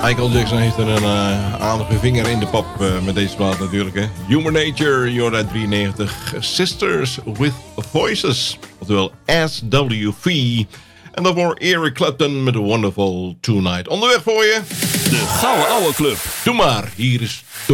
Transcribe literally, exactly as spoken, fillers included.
Michael Jackson heeft er een uh, aardige vinger in de pap uh, met deze plaat natuurlijk. Hè. Human Nature, Jordan drieënnegentig. Sisters with Voices. Oftewel S W V. En daarvoor Eric Clapton met A Wonderful Tonight. Onderweg voor je. De Gouden Ouwe Club. Doe maar, hier is